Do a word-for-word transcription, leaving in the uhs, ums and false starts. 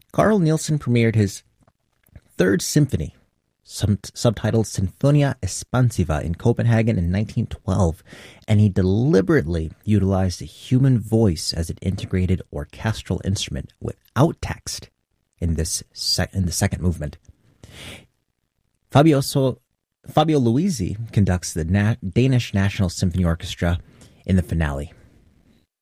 Carl Nielsen premiered his Third Symphony, sub- subtitled Sinfonia Espansiva, in Copenhagen in nineteen twelve, and he deliberately utilized the human voice as an integrated orchestral instrument without text in this sec- in the second movement. Fabio, so- Fabio Luisi conducts the Na- Danish National Symphony Orchestra in the finale.